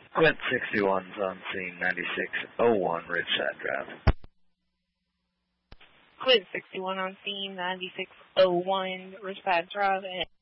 Quint 61's on scene, 9601 Ridgeside Drive. Quint 61 on scene, 9601 Ridgeside Drive.